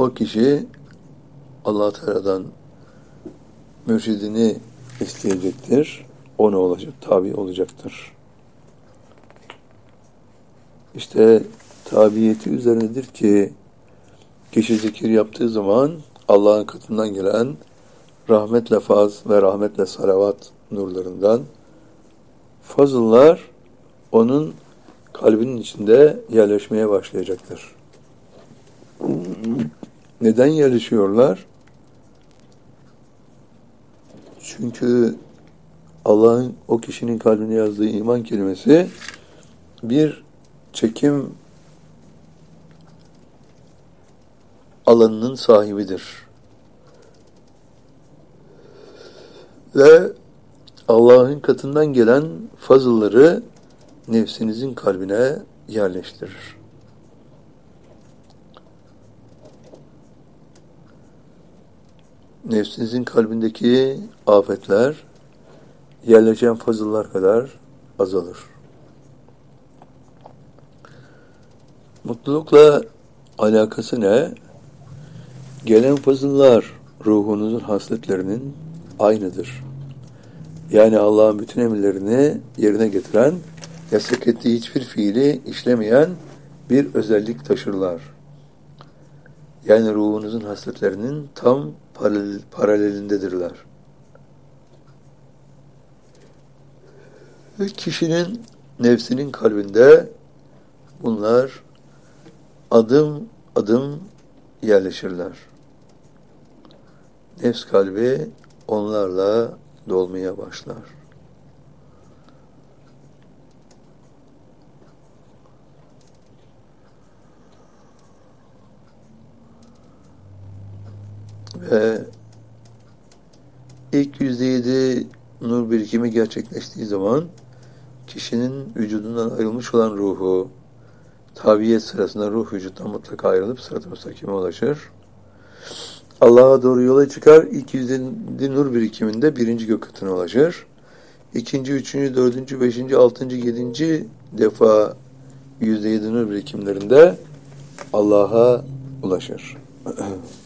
o kişi Allah Teala'dan mürşidini isteyecektir. Ona olacak, tabi olacaktır. İşte tabiyeti üzerinedir ki kişi zikir yaptığı zaman Allah'ın katından gelen rahmetle faz ve rahmetle salavat nurlarından fazıllar onun kalbinin içinde yerleşmeye başlayacaktır. Neden yerleşiyorlar? Çünkü Allah'ın o kişinin kalbine yazdığı iman kelimesi bir çekim alanının sahibidir. Ve Allah'ın katından gelen fazılları nefsinizin kalbine yerleştirir. Nefsinizin kalbindeki afetler yerleşen fazıllar kadar azalır. Mutlulukla alakası ne? Gelen fazıllar ruhunuzun hasletlerinin aynıdır. Yani Allah'ın bütün emirlerini yerine getiren, yasak ettiği hiçbir fiili işlemeyen bir özellik taşırlar. Yani ruhunuzun hasletlerinin tam paralelindedirler. Ve kişinin nefsinin kalbinde bunlar adım adım yerleşirler. Nefs kalbi onlarla dolmaya başlar. Ve ilk %7 nur birikimi gerçekleştiği zaman kişinin vücudundan ayrılmış olan ruhu tabiyet sırasında ruh vücuttan mutlaka ayrılıp sırat-ı müstakime ulaşır. Allah'a doğru yola çıkar. İlk %7 nur birikiminde birinci gök katına ulaşır. İkinci, üçüncü, dördüncü, beşinci, altıncı, yedinci defa %7 nur birikimlerinde Allah'a ulaşır.